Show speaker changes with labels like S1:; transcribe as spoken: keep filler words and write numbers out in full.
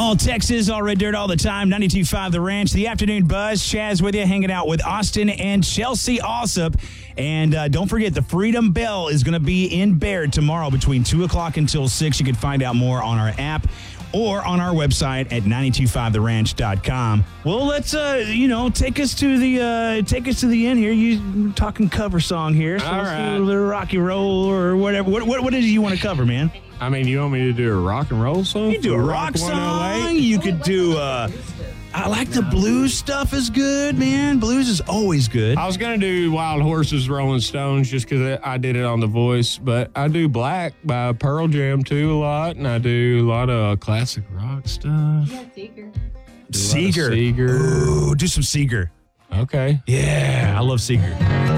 S1: All Texas, all red dirt, all the time. ninety-two point five The Ranch. The Afternoon Buzz. Chaz with you, hanging out with Austin and Chelsea Alsop. And uh, don't forget, the Freedom Bell is going to be in Baird tomorrow between two o'clock until six. You can find out more on our app or on our website at nine two five the ranch dot com. Well, let's, uh, you know, take us to the uh, take us to the end here. You talking cover song here. So
S2: All
S1: let's
S2: right.
S1: do a little rocky roll or whatever. What, what, what is it you want to cover, man?
S2: I mean, you want me to do a rock and roll song?
S1: You can do a rock
S2: one oh
S1: song.
S2: eight?
S1: You could do, uh, I like the blues stuff is good, man. Blues is always good.
S2: I was going to do Wild Horses, Rolling Stones, just because I did it on The Voice, but I do Black by Pearl Jam, too, a lot, and I do a lot of classic rock stuff.
S3: Yeah, Seeger.
S1: Seeger.
S2: Seeger.
S1: Ooh, do some Seeger.
S2: Okay.
S1: Yeah, I love Seeger.